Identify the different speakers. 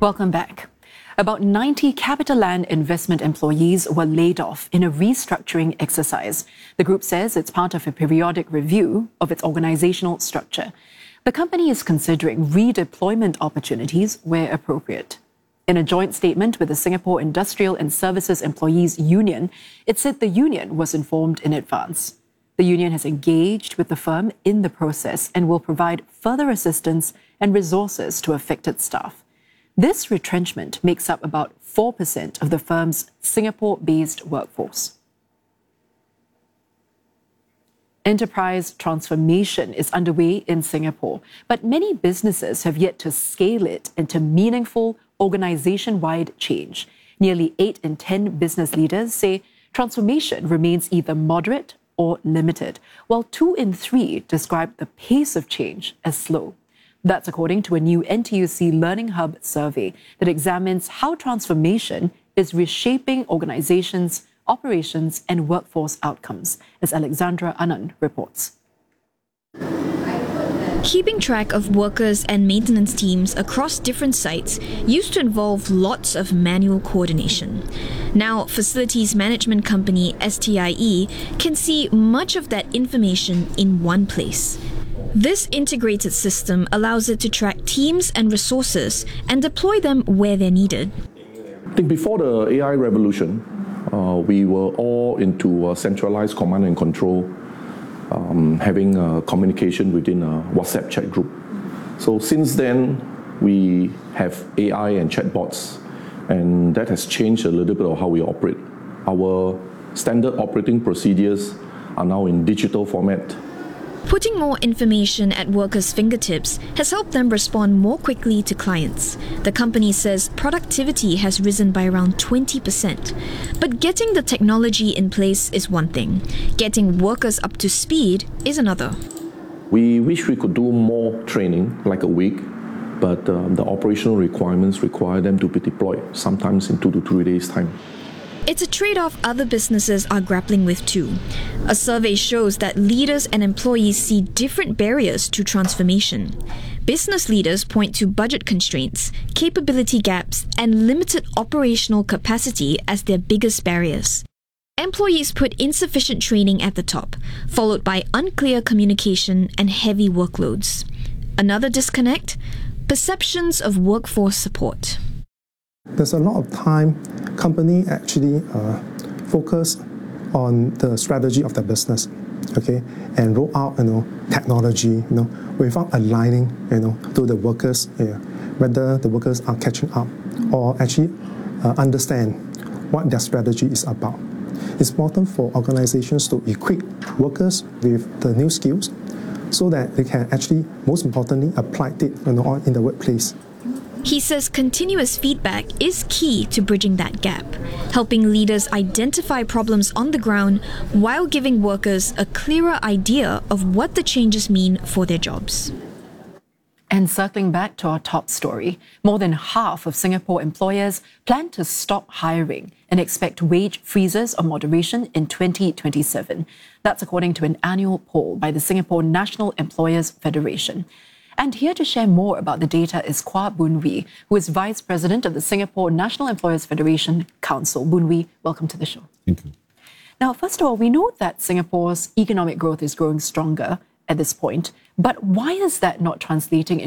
Speaker 1: Welcome back. About 90 CapitaLand investment employees were laid off in a restructuring exercise. The group says it's part of a periodic review of its organizational structure. The company is considering redeployment opportunities where appropriate. In a joint statement with the Singapore Industrial and Services Employees Union, it said the union was informed in advance. The union has engaged with the firm in the process and will provide further assistance and resources to affected staff. This retrenchment makes up about 4% of the firm's Singapore-based workforce. Enterprise transformation is underway in Singapore, but many businesses have yet to scale it into meaningful organization-wide change. Nearly 8 in 10 business leaders say transformation remains either moderate or limited, while 2 in 3 describe the pace of change as slow. That's according to a new NTUC Learning Hub survey that examines how transformation is reshaping organizations, operations, and workforce outcomes, as Alexandra Anand reports.
Speaker 2: Keeping track of workers and maintenance teams across different sites used to involve lots of manual coordination. Now, facilities management company STIE can see much of that information in one place. This integrated system allows it to track teams and resources and deploy them where they're needed.
Speaker 3: I think before the AI revolution, we were all into centralized command and control, having communication within a WhatsApp chat group. So since then, we have AI and chatbots, and that has changed a little bit of how we operate. Our standard operating procedures are now in digital format.
Speaker 2: Putting more information at workers' fingertips has helped them respond more quickly to clients. The company says productivity has risen by around 20%. But getting the technology in place is one thing. Getting workers up to speed is another.
Speaker 3: We wish we could do more training, like a week, but the operational requirements require them to be deployed, sometimes in 2 to 3 days' time.
Speaker 2: It's a trade-off other businesses are grappling with too. A survey shows that leaders and employees see different barriers to transformation. Business leaders point to budget constraints, capability gaps, and limited operational capacity as their biggest barriers. Employees put insufficient training at the top, followed by unclear communication and heavy workloads. Another disconnect? Perceptions of workforce support.
Speaker 4: There's a lot of time company actually focus on the strategy of the business, okay, and roll out technology, without aligning, to the workers, whether the workers are catching up or actually understand what their strategy is about. It's important for organizations to equip workers with the new skills so that they can actually, most importantly, apply it in the workplace.
Speaker 2: He says continuous feedback is key to bridging that gap, helping leaders identify problems on the ground while giving workers a clearer idea of what the changes mean for their jobs.
Speaker 1: And circling back to our top story, more than half of Singapore employers plan to stop hiring and expect wage freezes or moderation in 2027. That's according to an annual poll by the Singapore National Employers Federation. And here to share more about the data is Kwa Boon Wee, who is Vice President of the Singapore National Employers Federation Council. Boon Wee, welcome to the show.
Speaker 5: Thank you.
Speaker 1: Now, first of all, we know that Singapore's economic growth is growing stronger at this point, but why is that not translating